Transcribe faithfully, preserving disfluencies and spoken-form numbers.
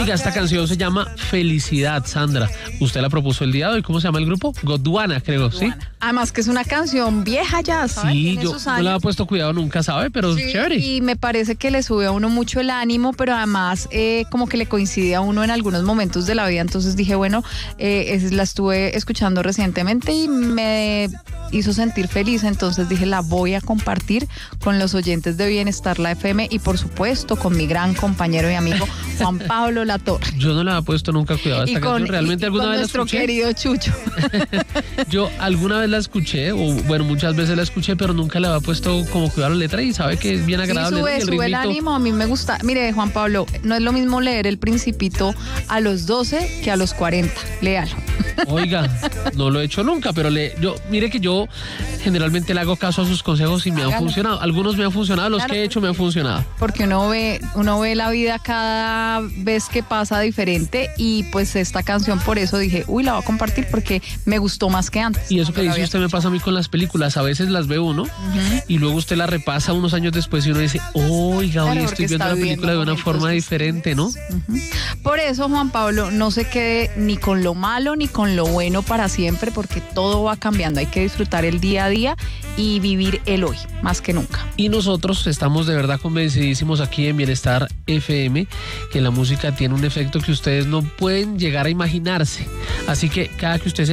Oiga, esta canción se llama Felicidad, Sandra. Usted la propuso el día de hoy. ¿Cómo se llama el grupo? Gondwana, creo, ¿sí? Además que es una canción vieja ya, ¿sabes? Sí, yo no le había puesto cuidado nunca, ¿sabe? Pero sí, chévere. Y me parece que le sube a uno mucho el ánimo, pero además eh, como que le coincide a uno en algunos momentos de la vida. Entonces dije, bueno, eh, es, la estuve escuchando recientemente y me hizo sentir feliz. Entonces dije, la voy a compartir con los oyentes de Bienestar La F M y por supuesto con mi gran compañero y amigo Juan Pablo Latorre. Yo no le había puesto nunca cuidado a esta y con, canción. ¿Realmente y, y alguna con vez la nuestro escuché? querido Chucho. Yo alguna vez la escuché, o bueno, muchas veces la escuché, pero nunca le había puesto como cuidado la letra y sabe que es bien agradable. Sí, sube, ¿no? El sube el ánimo, a mí me gusta. Mire, Juan Pablo, no es lo mismo leer El Principito a los doce que a los cuarenta. Léalo. Oiga, no lo he hecho nunca, pero le, yo, mire que yo generalmente le hago caso a sus consejos y me Hágalo. han funcionado. Algunos me han funcionado, los Claro, que he hecho me han funcionado. Porque uno ve, uno ve la vida cada vez que pasa diferente y pues esta canción por eso dije, uy, la voy a compartir porque me gustó más que antes. Y eso que Cuando la dice había usted me pasa a mí con las películas. A veces las ve uno Uh-huh. y luego usted la repasa unos años después y uno dice, oiga, hoy Claro, estoy porque viendo está la viviendo película de una momentos forma distintos. diferente, ¿no? Uh-huh. Por eso, Juan Pablo, no se quede ni con lo malo ni con lo bueno para siempre, porque todo va cambiando. Hay que disfrutar el día a día y vivir el hoy, más que nunca. Y nosotros estamos de verdad convencidísimos aquí en Bienestar F M que la música tiene un efecto que ustedes no pueden llegar a imaginarse. Así que cada que usted se